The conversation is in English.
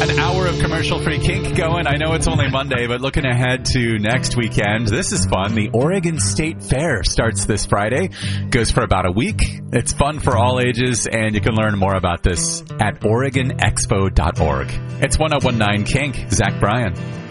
an hour of commercial-free kink going. I know it's only Monday, but looking ahead to next weekend, this is fun. The Oregon State Fair starts this Friday, goes for about a week. It's fun for all ages, and you can learn more about this at OregonExpo.org. It's 1019 Kink. Zach Bryan.